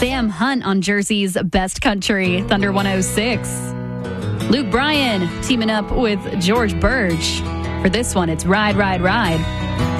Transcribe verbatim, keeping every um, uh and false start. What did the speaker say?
Sam Hunt on Jersey's Best Country, Thunder one oh six. Luke Bryan teaming up with George Burge. For this one, it's Ride, Ride, Ride.